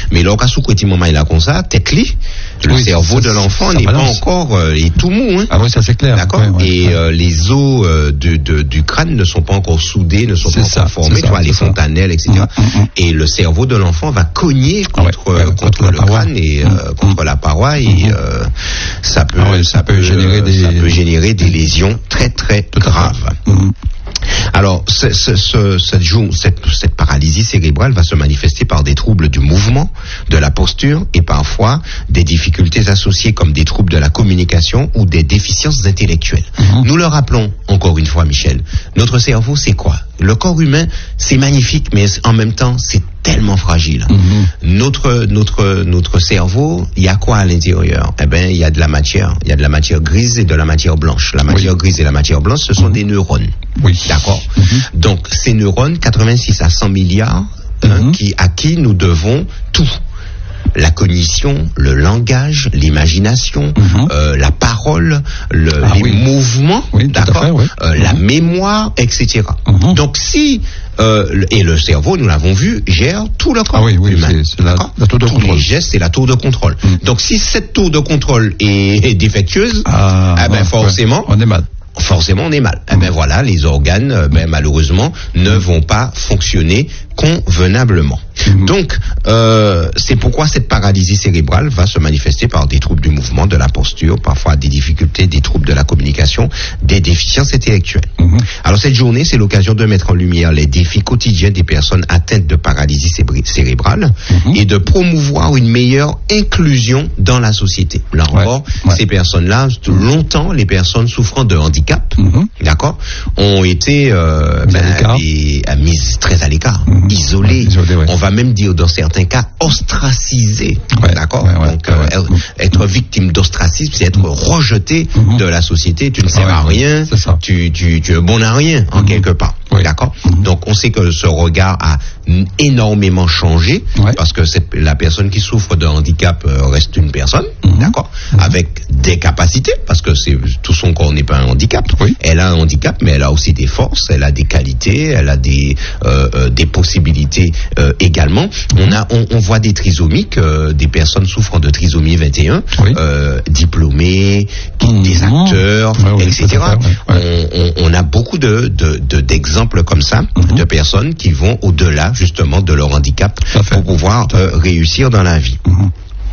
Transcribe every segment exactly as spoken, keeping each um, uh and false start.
Mais lorsqu'à sous côté maman il a comme ça, tête li, le oui, cerveau ça, de l'enfant ça n'est balance. pas encore euh, est tout mou. Hein. Ah oui, ça c'est clair. D'accord. Ouais, ouais, et ouais. Euh, les os euh, de, de, du crâne ne sont pas encore soudés, ne sont c'est pas ça, encore formés, ça, tu vois, les ça. fontanelles, et cetera. Mmh, mmh. Et le cerveau de l'enfant va cogner contre, Ah ouais, ouais, contre, contre le la paroi. crâne et euh, Mmh. contre la paroi et Mmh. euh, ça peut, Ah ouais, ça, ça peut peut générer euh, des- ça peut générer des lésions très très graves. Mmh. Alors, ce, ce, ce, cette, jou- cette, cette paralysie cérébrale va se manifester par des troubles du mouvement, de la posture et parfois des difficultés associées comme des troubles de la communication ou des déficiences intellectuelles. Mmh. Nous le rappelons encore une fois, Michel, notre cerveau, c'est quoi? Le corps humain, c'est magnifique, mais en même temps, c'est tellement fragile. Mmh. Notre, notre, notre cerveau, il y a quoi à l'intérieur? Eh ben, il y a de la matière. Il y a de la matière grise et de la matière blanche. La matière Oui. grise et la matière blanche, ce sont Mmh. des neurones. Oui. D'accord. Mmh. Donc, ces neurones, quatre-vingt-six à cent milliards, hein, Mhm. qui, à qui nous devons tout. La cognition, le langage, l'imagination, Mhm. euh, la parole, le, Ah les oui. mouvements, Oui, tout à d'accord, fait, oui. euh, la Mhm. mémoire, et cetera. Mhm. Donc, si euh, le- et le cerveau, nous l'avons vu, gère tout le corps Ah oui, oui, humain. c'est- c'est la- D'accord. la tour de Tous contrôle. les gestes, c'est la tour de contrôle. Mhm. Donc, si cette tour de contrôle est, est défectueuse, Ah, ah ben ouais, forcément, ouais. On est mal. forcément on est mal. Eh ben voilà, les organes, euh, ben malheureusement, ne vont pas fonctionner convenablement. Mhm. Donc, euh, c'est pourquoi cette paralysie cérébrale va se manifester par des troubles du mouvement, de la posture, parfois des difficultés, des troubles de la communication, des déficiences intellectuelles. Mhm. Alors cette journée, c'est l'occasion de mettre en lumière les défis quotidiens des personnes atteintes de paralysie céré- cérébrale Mhm. et de promouvoir une meilleure inclusion dans la société. Là Ouais, encore, ouais. ces personnes-là, longtemps, les personnes souffrant de handicap, Mhm. d'accord, ont été euh, Mises ben, à l'écart. des- euh, mises très à l'écart, Mhm. isolées. Ouais, isolées, ouais. On va même dire dans certains cas ostracisées, Ouais, d'accord. ouais, ouais, Donc ouais, euh, ouais. être, être victime d'ostracisme, c'est être rejeté Mhm. de la société. Tu ne Ah sers ouais, à rien, c'est ça. tu, tu, tu es bon à rien en Mhm. quelque part, Oui. d'accord. Mhm. Donc on sait que ce regard a n- énormément changé Ouais. parce que c'est la personne qui souffre de handicap euh, reste une personne, Mhm. d'accord, avec des capacités parce que c'est tout son corps n'est pas un handicap. Oui. Elle a un handicap, mais elle a aussi des forces, elle a des qualités, elle a des euh, euh, des possibilités euh, également. On a on, on voit des trisomiques, euh, des personnes souffrant de trisomie vingt et un, Oui. euh, diplômés, qui- Mhm. des acteurs, Ouais, oui, et cetera. tout à fait, ouais, ouais. On, on, on a beaucoup de de- de- d'exemples comme ça, Mhm. de personnes qui vont au-delà justement de leur handicap Tout à fait. pour pouvoir euh, réussir dans la vie. Mhm.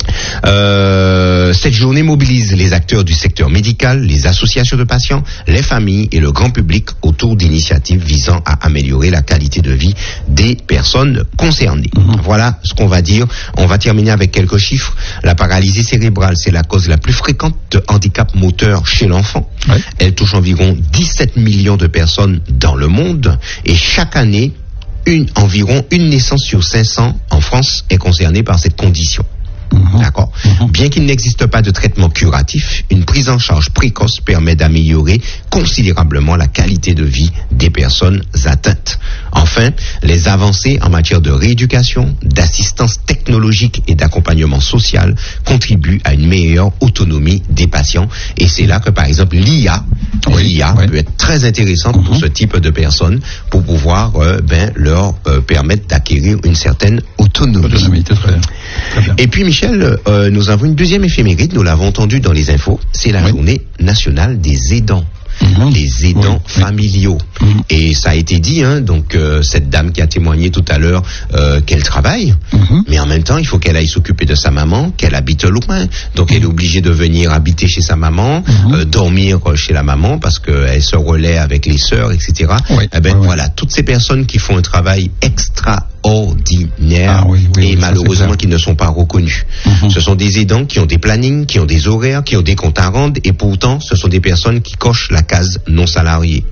Euh, cette journée mobilise les acteurs du secteur médical, les associations de patients, les familles et le grand public autour d'initiatives visant à améliorer la qualité de vie des personnes concernées. Mhm. Voilà ce qu'on va dire. On va terminer avec quelques chiffres. La paralysie cérébrale, c'est la cause la plus fréquente de handicap moteur chez l'enfant. Ouais. Elle touche environ dix-sept millions de personnes dans le monde et chaque année, une, environ une naissance sur cinq cents en France est concernée par cette condition. Mhm. D'accord. Mhm. Bien qu'il n'existe pas de traitement curatif, une prise en charge précoce permet d'améliorer considérablement la qualité de vie des personnes atteintes. Enfin, les avancées en matière de rééducation, d'assistance technologique et d'accompagnement social contribuent à une meilleure autonomie des patients. Et c'est là que, par exemple, l'I A, Oui, l'I A oui. peut être très intéressante pour Mhm. ce type de personnes, pour pouvoir euh, ben, leur euh, permettre d'acquérir une certaine autonomie. Autonomie, très bien. Très bien. Et puis Michel, euh, nous avons une deuxième éphéméride, nous l'avons entendu dans les infos, c'est la Oui. journée nationale des aidants. Mhm. Les aidants Oui, oui. familiaux. Mhm. Et ça a été dit, hein, donc euh, cette dame qui a témoigné tout à l'heure euh, qu'elle travaille, Mhm. mais en même temps, il faut qu'elle aille s'occuper de sa maman, qu'elle habite loin. Donc elle est obligée de venir habiter chez sa maman, Mhm. euh, dormir chez la maman parce qu'elle se relaie avec les sœurs, et cetera. Oui. Eh ben Oui, oui. voilà, toutes ces personnes qui font un travail extraordinaire Ah oui, oui, et oui, ça, c'est malheureusement clair. qui ne sont pas reconnus. Mhm. Ce sont des aidants qui ont des plannings, qui ont des horaires, qui ont des comptes à rendre et pourtant ce sont des personnes qui cochent la case non salariés.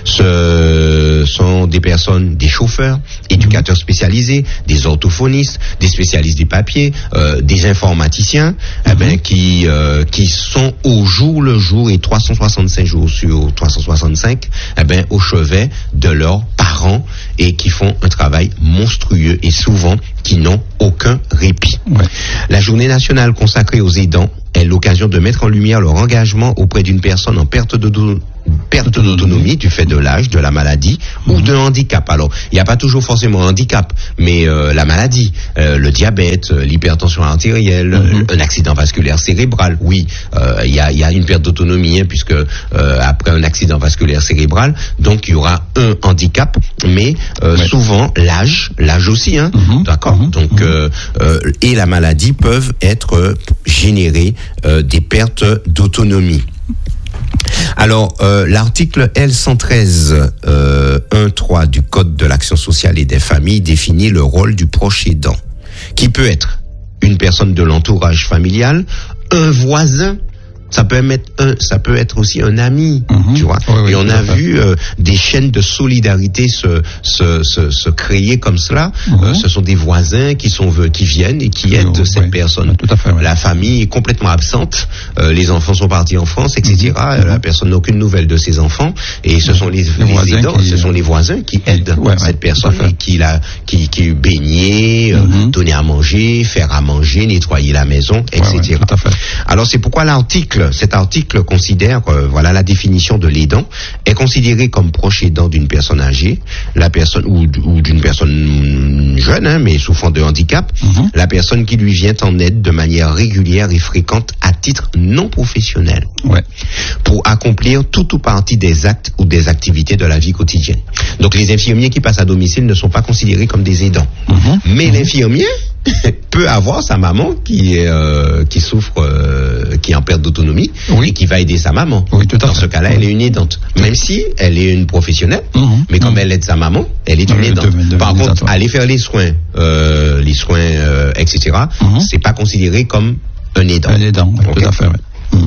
Ce sont des personnes, des chauffeurs, éducateurs spécialisés, des orthophonistes, des spécialistes du papier, euh, des informaticiens, eh ben, qui euh, qui sont au jour le jour et trois cent soixante-cinq jours sur trois cent soixante-cinq, eh ben, au chevet de leurs parents et qui font un travail monstrueux et souvent qui n'ont aucun répit. Ouais. La journée nationale consacrée aux aidants est l'occasion de mettre en lumière leur engagement auprès d'une personne en perte d'auto- perte d'autonomie du fait de l'âge, de la maladie mmh. ou de handicap. Alors, il n'y a pas toujours forcément un handicap, mais euh, la maladie, euh, le diabète, l'hypertension artérielle, mmh. un accident vasculaire cérébral, oui, il euh, y, a, y a une perte d'autonomie hein, puisque euh, après un accident vasculaire cérébral, donc il y aura un handicap, mais euh, ouais. souvent l'âge, l'âge aussi, hein, mmh. d'accord. Mmh. Donc mmh. Euh, euh, et la maladie peuvent être euh, générer euh, des pertes d'autonomie. Alors, euh, l'article L cent treize euh, un trois du Code de l'action sociale et des familles définit le rôle du proche aidant, qui peut être une personne de l'entourage familial, un voisin, ça peut être un, ça peut être aussi un ami, mmh, tu vois. Oui, oui, et on a vu euh, des chaînes de solidarité se se se, se créer comme cela. Mmh. Euh, ce sont des voisins qui sont qui viennent et qui aident oui, cette oui, personne. Tout à fait. Oui. La famille est complètement absente. Euh, les enfants sont partis en France, et cetera. Mmh. La personne n'a aucune nouvelle de ses enfants. Et ce sont les, les, les aidants, qui, ce sont les voisins qui aident ouais, cette ouais, personne et qui la qui qui baigner, mmh. euh, donner à manger, faire à manger, nettoyer la maison, et cetera. Ouais, ouais, tout à fait. Alors c'est pourquoi l'article Cet article considère, euh, voilà la définition de l'aidant, est considéré comme proche aidant d'une personne âgée, la personne ou, ou d'une personne jeune, hein, mais souffrant de handicap, mm-hmm. la personne qui lui vient en aide de manière régulière et fréquente à titre non professionnel, ouais. pour accomplir tout ou partie des actes ou des activités de la vie quotidienne. Donc les infirmiers qui passent à domicile ne sont pas considérés comme des aidants, mm-hmm. mais mm-hmm. l'infirmier peut avoir sa maman qui est euh, qui souffre, euh, qui est en perte d'autonomie oui. et qui va aider sa maman. Oui, tout à Dans fait. ce cas-là, oui. elle est une aidante, même si elle est une professionnelle. Mmh, mais comme mmh. elle aide sa maman, elle est une oui, aidante. De, de, Par de, contre, de, aller faire les soins, euh, les soins, euh, et cetera, mmh. c'est pas considéré comme un aidant. Un aidant, okay. Tout à fait. Oui.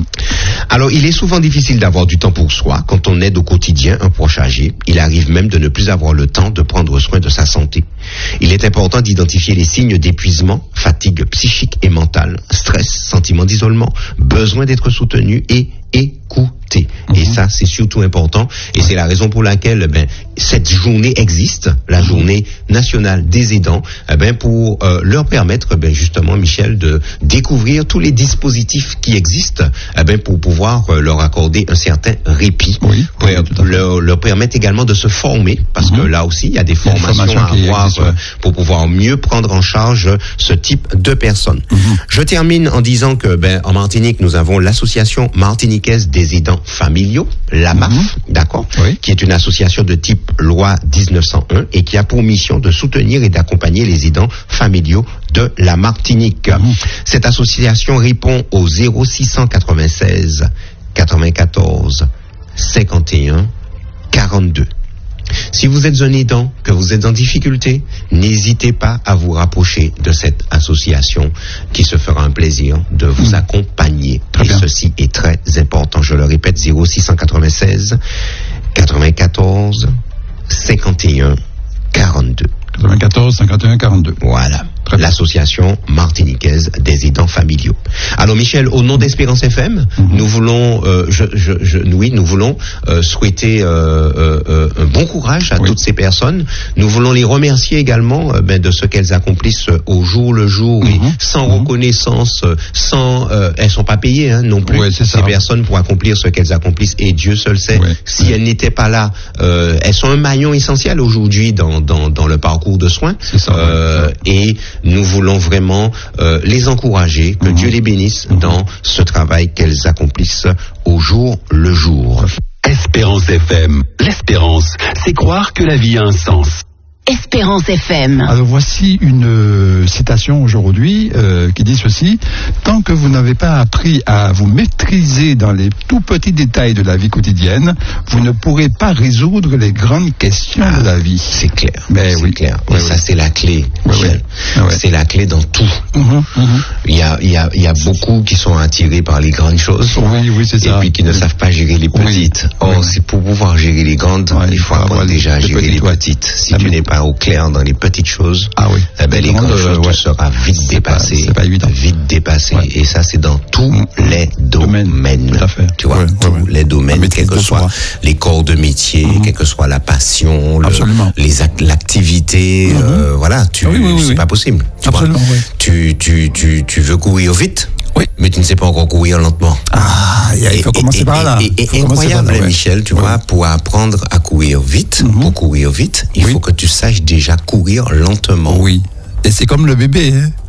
Alors, il est souvent difficile d'avoir du temps pour soi quand on aide au quotidien un proche âgé. Il arrive même de ne plus avoir le temps de prendre soin de sa santé. Il est important d'identifier les signes d'épuisement, fatigue psychique et mentale, stress, sentiment d'isolement, besoin d'être soutenu et écouté. Mmh. Et ça, c'est surtout important. Et ouais. c'est la raison pour laquelle ben, cette journée existe, la journée nationale des aidants, eh ben, pour euh, leur permettre, ben, justement, Michel, de découvrir tous les dispositifs qui existent eh ben, pour pouvoir euh, leur accorder un certain répit, oui, pour oui, leur, leur permettre également de se former, parce mmh. que là aussi, il y a des formations à avoir existe, euh, ouais. pour pouvoir mieux prendre en charge ce type de personnes. Mmh. Je termine en disant que, ben, en Martinique, nous avons l'association martiniquaise des aidants familiaux, l'A M A F, mmh. d'accord, oui. qui est une association de type loi dix-neuf cent un et qui a pour mission de soutenir et d'accompagner les aidants familiaux de la Martinique. Mmh. Cette association répond au zéro six cent quatre-vingt-seize quatre-vingt-quatorze cinquante et un quarante-deux. Si vous êtes un aidant, que vous êtes en difficulté, n'hésitez pas à vous rapprocher de cette association qui se fera un plaisir de vous mmh. accompagner. Très et bien. Ceci est très important. Je le répète, zéro six cent quatre-vingt-seize quatre-vingt-quatorze cinquante et un quarante-deux. quatre-vingt-quatorze cinquante et un quarante-deux. Voilà. L'association martiniquaise des aidants familiaux. Alors Michel, au nom d'Espérance F M, mm-hmm. nous voulons, euh, je, je, je, oui, nous voulons euh, souhaiter euh, euh, un bon courage à oui. toutes ces personnes. Nous voulons les remercier également euh, ben, de ce qu'elles accomplissent au jour le jour, mm-hmm. et sans mm-hmm. reconnaissance, sans, euh, elles sont pas payées hein, non plus. Ouais, c'est ces ça. personnes pour accomplir ce qu'elles accomplissent et Dieu seul sait. Ouais. Si ouais. elles n'étaient pas là, euh, elles sont un maillon essentiel aujourd'hui dans dans dans le parcours de soins. C'est ça. Euh, ouais. Et nous voulons vraiment euh, les encourager, que mmh. Dieu les bénisse mmh. dans ce travail qu'elles accomplissent au jour le jour. Espérance F M. L'espérance, c'est croire que la vie a un sens. Espérance F M. Alors voici une euh, citation aujourd'hui euh, qui dit ceci: tant que vous n'avez pas appris à vous maîtriser dans les tout petits détails de la vie quotidienne, vous ne pourrez pas résoudre les grandes questions ah, de la vie. C'est clair. Mais c'est oui. clair. Oui, Et ça oui. c'est la clé, Michel. Oui, oui. C'est la clé dans tout. Mmh, mmh. Il y a il y a il y a beaucoup qui sont attirés par les grandes choses. Oui, oui, c'est ça. Et puis qui ne oui. savent pas gérer les petites. Oui. Or oui. c'est pour pouvoir gérer les grandes, ouais, il faut avoir déjà géré les petites. Si ah, tu mais... n'es pas au clair dans les petites choses, ah oui. eh ben, les grandes euh, choses ouais. te sera vite c'est dépassé, pas, c'est pas évident. vite dépassé. Ouais. Et ça, c'est dans tous mmh. les domaines. domaines. Tout à fait. Tu vois, ouais, tous ouais, ouais. les domaines, quels que soient les corps de métier, mmh. quelle que soit la passion, le, les act- l'activité, mmh. euh, voilà, tu, ah oui, oui, oui, c'est oui. pas possible. Tu Absolument, vois. Oui. Tu, tu, tu, tu veux courir vite. Oui. Mais tu ne sais pas encore courir lentement. Ah, il faut commencer et, par là. Et, et, et faut incroyable, par là, ouais. Michel, tu oui. vois, pour apprendre à courir vite, mm-hmm. pour courir vite, il oui. faut que tu saches déjà courir lentement. Oui. Et c'est comme le bébé, hein.